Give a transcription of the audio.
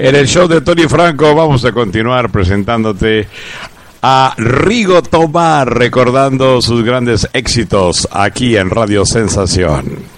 En el show de Tony Franco vamos a continuar presentándote a Rigo Tobar, recordando sus grandes éxitos aquí en Radio Sensación.